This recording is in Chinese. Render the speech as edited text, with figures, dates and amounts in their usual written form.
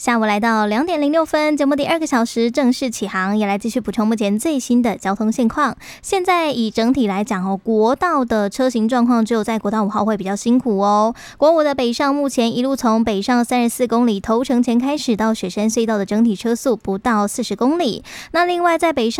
下午来到2:06，节目第2个小时正式起航，也来继续补充目前最新的交通现况。现在以整体来讲国道的车行状况只有在国道5号会比较辛苦哦。国5的北上目前一路从北上34公里头城前开始到雪山隧道的整体车速不到40公里。那另外在北上